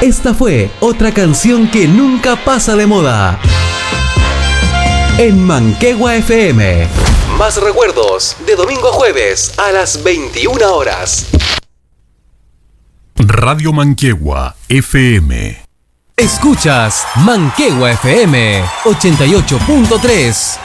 Esta fue otra canción que nunca pasa de moda. En Manquehue FM. Más recuerdos de domingo a jueves a las 21 horas. Radio Manquehue FM. Escuchas Manquehue FM 88.3.